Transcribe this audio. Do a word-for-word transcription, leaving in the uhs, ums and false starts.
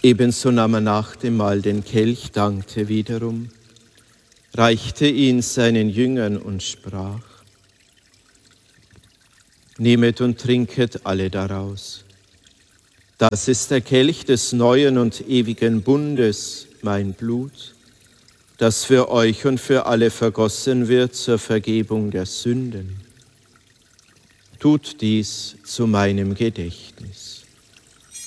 Ebenso nahm er nach dem Mahl den Kelch, dankte wiederum, reichte ihn seinen Jüngern und sprach: Nehmet und trinket alle daraus. Das ist der Kelch des neuen und ewigen Bundes, mein Blut, das für euch und für alle vergossen wird zur Vergebung der Sünden. Tut dies zu meinem Gedächtnis.